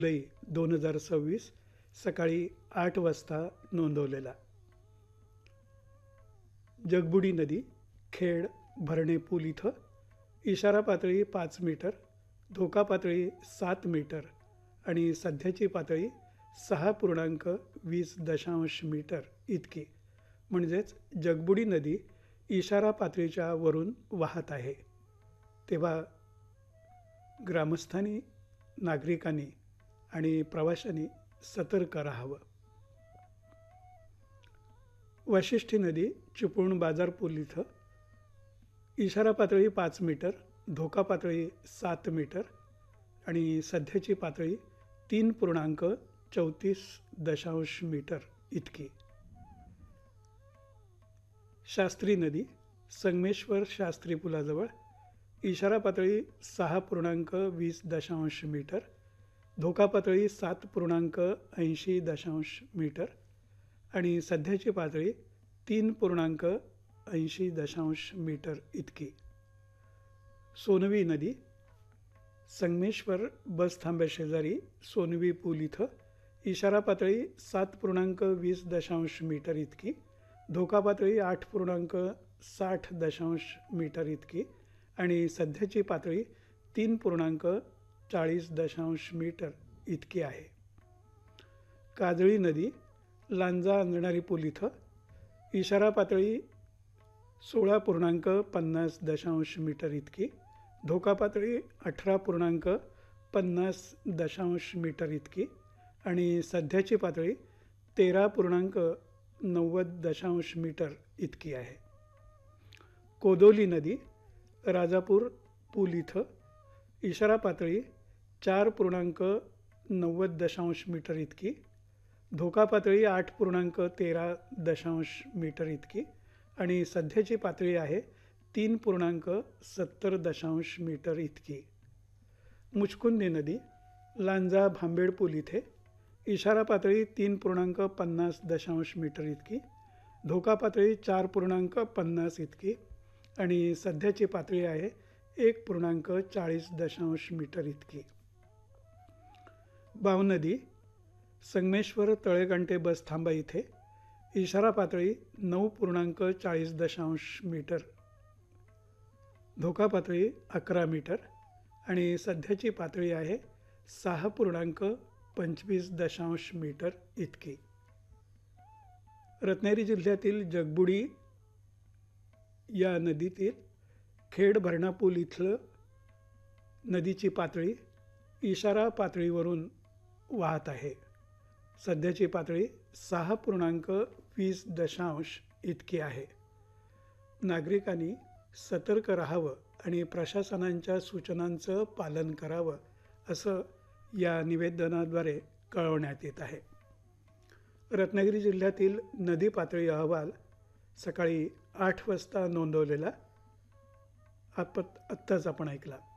जुलै 2026 सकाळी 8 वाजता नोंदवलेला. जगबुडी नदी खेड भरणे पूल इथं इशारा पातळी 5 मीटर, धोका पातळी 7 मीटर आणि सध्याची पातळी 6.20 मीटर इतकी, म्हणजेच जगबुडी नदी इशारा पातळीच्या वरून वाहत आहे. तेव्हा ग्रामस्थांनी, नागरिकांनी आणि प्रवाशांनी सतर्क राहावं. वाशिष्ठी नदी चिपळूण बाजार पूल इथं इशारा पातळी 5 मीटर, धोका पातळी 7 मीटर आणि सध्याची पातळी 3.34 मीटर इतकी. शास्त्री नदी संगमेश्वर शास्त्री पुलाजवळ इशारा पातळी 6.20 मीटर, धोका पातळी 7.80 मीटर आणि सध्याची पातळी 3.80 मीटर इतकी. सोनवी नदी संगमेश्वर बस थांब्याशेजारी सोनवी पूल इथं इशारा पातळी 7.20 मीटर इतकी, धोका पातळी 8.60 मीटर इतकी आणि सध्याची पातळी 3.40 मीटर इतकी आहे. काजळी नदी लांजा अंजणारी पूल इथं इशारा पातळी 16.50 मीटर इतकी, धोका पातळी 18.50 मीटर इतकी आणि सध्याची पातळी 13.90 मीटर इतकी आहे. कोदोली नदी राजापूर पूल इथं इशारा पातळी 4.90 मीटर इतकी, धोका पातळी 8.13 मीटर इतकी आणि सध्याची पातळी आहे 3.70 मीटर इतकी. मुचकुंदी नदी लांजा भांबेड पूल इथे इशारा पातळी 3.50 मीटर इतकी, धोका पातळी 4.50 इतकी आणि सध्याची पातळी आहे 1.40 मीटर इतकी. बाव नदी संगमेश्वर तळेकांटे बस थांबा इथे इशारा पातळी 9.40 मीटर, धोका पातळी 11 मीटर आणि सध्याची पातळी आहे 6.25 मीटर इतकी. रत्नागिरी जिल्ह्यातील जगबुडी या नदीतील खेड भरणा पूल इथलं नदीची पातळी इशारा पातळीवरून वाहत आहे. सध्याची पातळी 6.20 इतकी आहे. नागरिकांनी सतर्क राहावं आणि प्रशासनाच्या सूचनांचं पालन करावं असं या निवेदनाद्वारे कळवण्यात येत आहे. रत्नागिरी जिल्ह्यातील नदी पातळी अहवाल सकाळी 8 वाजता नोंदवलेला आत्ताच आपण ऐकला.